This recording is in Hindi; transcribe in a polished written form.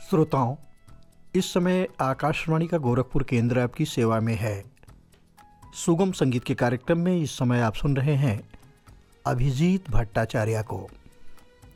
श्रोताओं, इस समय आकाशवाणी का गोरखपुर केंद्र आपकी सेवा में है। सुगम संगीत के कार्यक्रम में इस समय आप सुन रहे हैं अभिजीत भट्टाचार्य को।